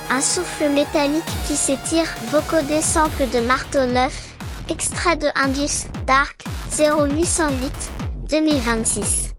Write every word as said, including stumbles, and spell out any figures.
un souffle métallique qui s'étire, vocodé sample de marteau neuf, extrait de Indus, Dark, zéro huit cent huit, deux mille vingt-six.